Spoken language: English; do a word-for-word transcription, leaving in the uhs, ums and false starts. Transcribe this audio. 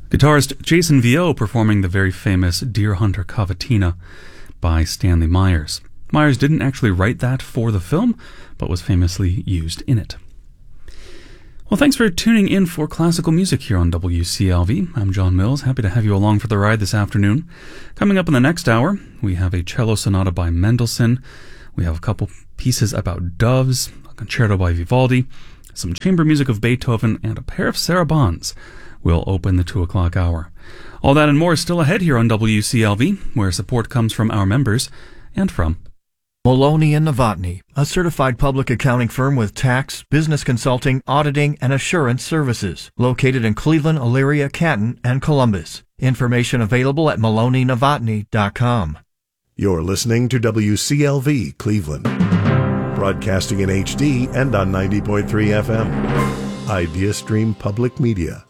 Guitarist Jason Vio performing the very famous Deer Hunter Cavatina by Stanley Myers. Myers didn't actually write that for the film, but was famously used in it. Well, thanks for tuning in for classical music here on W C L V. I'm John Mills, happy to have you along for the ride this afternoon. Coming up in the next hour, we have a cello sonata by Mendelssohn. We have a couple pieces about doves, a concerto by Vivaldi, some chamber music of Beethoven, and a pair of sarabands will open the two o'clock hour. All that and more is still ahead here on W C L V, where support comes from our members and from Maloney and Novotny, a certified public accounting firm with tax, business consulting, auditing, and assurance services, located in Cleveland, Elyria, Canton, and Columbus. Information available at maloney novotny dot com. You're listening to W C L V Cleveland, broadcasting in H D and on ninety point three F M. IdeaStream Public Media.